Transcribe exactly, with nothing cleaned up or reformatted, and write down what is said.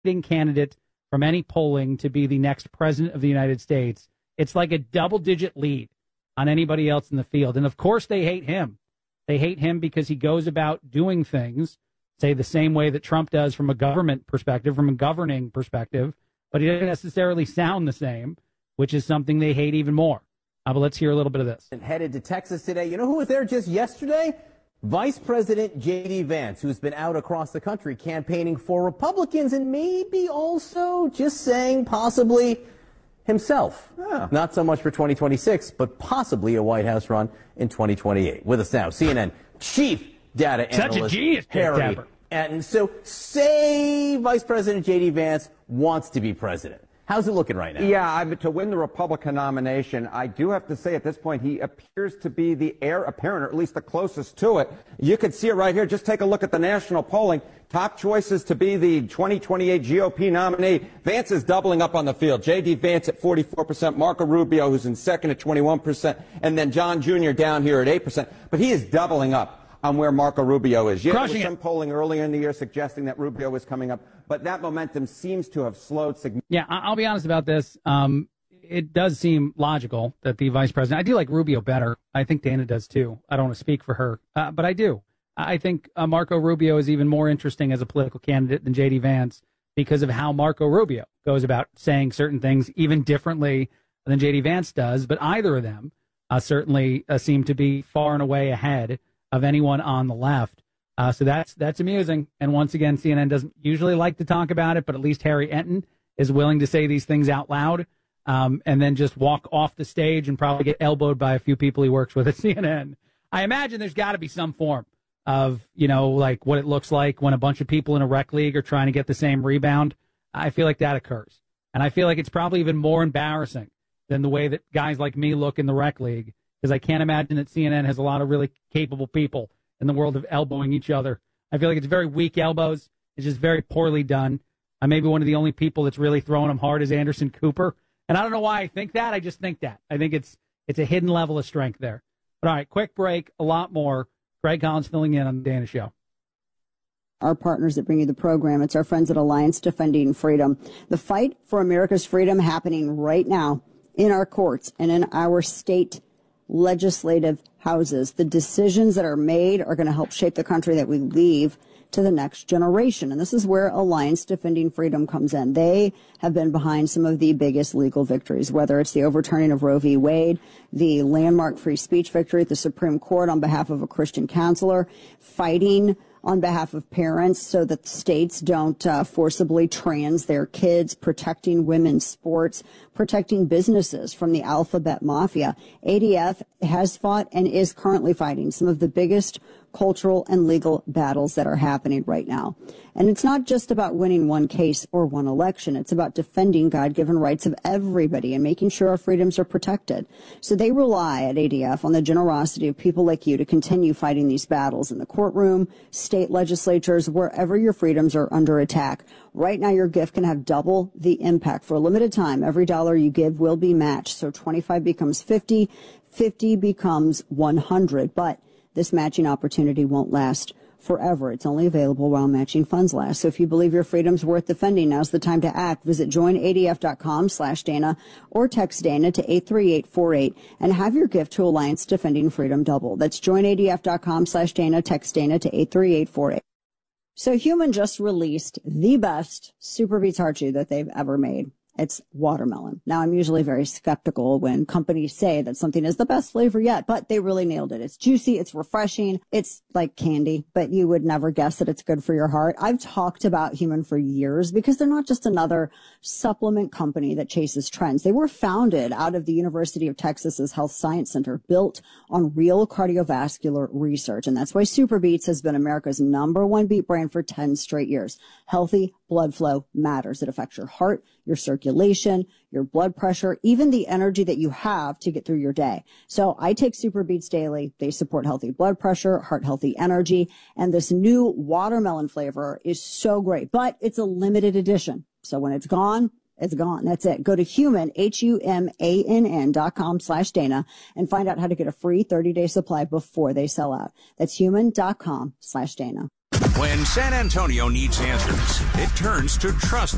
candidate from any polling to be the next president of the United States. It's like a double-digit lead on anybody else in the field. And, of course, they hate him. They hate him because he goes about doing things, say, the same way that Trump does from a government perspective, from a governing perspective, but he doesn't necessarily sound the same, which is something they hate even more. Uh, but let's hear a little bit of this. And headed to Texas today. You know who was there just yesterday? Vice President J D. Vance, who's been out across the country campaigning for Republicans and maybe also just saying possibly himself. Yeah. Not so much for twenty twenty-six, but possibly a White House run in twenty twenty-eight. With us now, C N N chief data Such analyst a genius, Harry Enton. So say Vice President J D. Vance wants to be president. How's it looking right now? Yeah, I mean, to win the Republican nomination, I do have to say at this point he appears to be the heir apparent, or at least the closest to it. You can see it right here. Just take a look at the national polling. Top choices to be the twenty twenty-eight G O P nominee. Vance is doubling up on the field. J D. Vance at forty-four percent, Marco Rubio, who's in second at twenty-one percent, and then John Junior down here at eight percent. But he is doubling up on where Marco Rubio is. Yeah, there was some polling earlier in the year suggesting that Rubio was coming up, but that momentum seems to have slowed significantly. Yeah, I'll be honest about this. Um, it does seem logical that the vice president, I do like Rubio better. I think Dana does too. I don't want to speak for her, uh, but I do. I think uh, Marco Rubio is even more interesting as a political candidate than J D. Vance because of how Marco Rubio goes about saying certain things even differently than J D. Vance does. But either of them uh, certainly uh, seem to be far and away ahead of anyone on the left. Uh, so that's that's amusing. And once again, C N N doesn't usually like to talk about it, but at least Harry Enton is willing to say these things out loud um, and then just walk off the stage and probably get elbowed by a few people he works with at C N N. I imagine there's got to be some form of, you know, like what it looks like when a bunch of people in a rec league are trying to get the same rebound. I feel like that occurs. And I feel like it's probably even more embarrassing than the way that guys like me look in the rec league, because I can't imagine that C N N has a lot of really capable people in the world of elbowing each other. I feel like it's very weak elbows. It's just very poorly done. I may be one of the only people that's really throwing them hard is Anderson Cooper. And I don't know why I think that. I just think that. I think it's it's a hidden level of strength there. But all right, quick break, a lot more. Greg Collins filling in on the Dana Show. Our partners that bring you the program. It's our friends at Alliance Defending Freedom. The fight for America's freedom happening right now in our courts and in our state legislative houses. The decisions that are made are going to help shape the country that we leave to the next generation. And this is where Alliance Defending Freedom comes in. They have been behind some of the biggest legal victories, whether it's the overturning of Roe v. Wade, the landmark free speech victory at the Supreme Court on behalf of a Christian counselor, fighting on behalf of parents so that the states don't uh, forcibly trans their kids, protecting women's sports, protecting businesses from the alphabet mafia. A D F has fought and is currently fighting some of the biggest cultural and legal battles that are happening right now. And it's not just about winning one case or one election. It's about defending God-given rights of everybody and making sure our freedoms are protected. So they rely at A D F on the generosity of people like you to continue fighting these battles in the courtroom, state legislatures, wherever your freedoms are under attack. Right now, your gift can have double the impact. For a limited time, every dollar you give will be matched. So twenty-five becomes fifty, fifty becomes one hundred. But this matching opportunity won't last forever. It's only available while matching funds last. So if you believe your freedom's worth defending, now's the time to act. Visit join A D F dot com slash Dana or text Dana to eight three eight four eight and have your gift to Alliance Defending Freedom double. That's join A D F dot com slash Dana, text Dana to eight three eight four eight. So Human just released the best Super Beets heart chew that they've ever made. It's watermelon. Now, I'm usually very skeptical when companies say that something is the best flavor yet, but they really nailed it. It's juicy. It's refreshing. It's like candy, but you would never guess that it's good for your heart. I've talked about Human for years because they're not just another supplement company that chases trends. They were founded out of the University of Texas's Health Science Center, built on real cardiovascular research. And that's why Super Beets has been America's number one beet brand for ten straight years. Healthy blood flow matters. It affects your heart, your circulation, your blood pressure, even the energy that you have to get through your day. So I take Super Beets daily. They support healthy blood pressure, heart healthy energy, and this new watermelon flavor is so great, but it's a limited edition. So when it's gone, it's gone. That's it. Go to human, H U M A N N dot com slash Dana and find out how to get a free thirty day supply before they sell out. That's human dot com slash Dana. When San Antonio needs answers, it turns to trusted